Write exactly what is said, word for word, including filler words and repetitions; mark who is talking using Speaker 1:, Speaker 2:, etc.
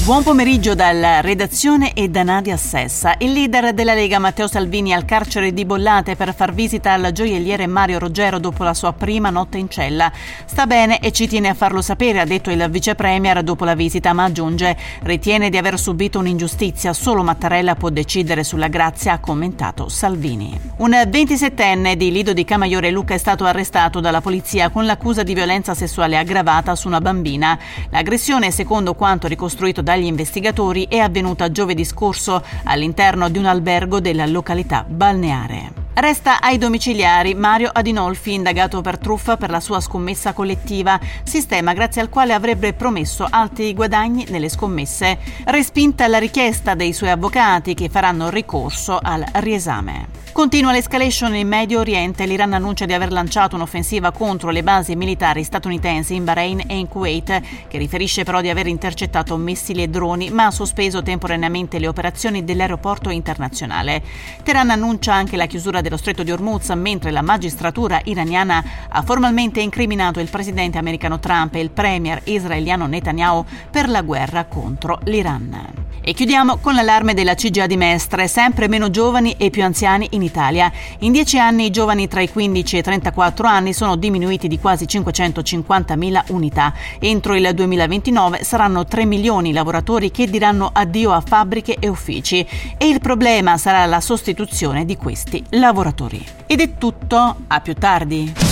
Speaker 1: Buon pomeriggio dalla redazione e da Nadia Sessa. Il leader della Lega Matteo Salvini al carcere di Bollate per far visita al gioielliere Mario Roggero dopo la sua prima notte in cella. Sta bene e ci tiene a farlo sapere, ha detto il vice premier dopo la visita, ma aggiunge: ritiene di aver subito un'ingiustizia, solo Mattarella può decidere sulla grazia, ha commentato Salvini. Un ventisettenne di Lido di Camaiore Lucca è stato arrestato dalla polizia con l'accusa di violenza sessuale aggravata su una bambina. L'aggressione, secondo quanto ricostruito dagli investigatori, è avvenuta giovedì scorso all'interno di un albergo della località balneare. Resta ai domiciliari Mario Adinolfi, indagato per truffa per la sua scommessa collettiva, sistema grazie al quale avrebbe promesso alti guadagni nelle scommesse. Respinta la richiesta dei suoi avvocati, che faranno ricorso al riesame. Continua l'escalation in Medio Oriente. L'Iran annuncia di aver lanciato un'offensiva contro le basi militari statunitensi in Bahrain e in Kuwait, che riferisce però di aver intercettato missili e droni, ma ha sospeso temporaneamente le operazioni dell'aeroporto internazionale. Teheran annuncia anche la chiusura dello stretto di Hormuz, mentre la magistratura iraniana ha formalmente incriminato il presidente americano Trump e il premier israeliano Netanyahu per la guerra contro l'Iran. E chiudiamo con l'allarme della C G I A di Mestre: sempre meno giovani e più anziani in Italia. In dieci anni i giovani tra i quindici e i trentaquattro anni sono diminuiti di quasi cinquecentocinquantamila unità. Entro il duemilaventinove saranno tre milioni i lavoratori che diranno addio a fabbriche e uffici, e il problema sarà la sostituzione di questi lavoratori. Ed è tutto, a più tardi.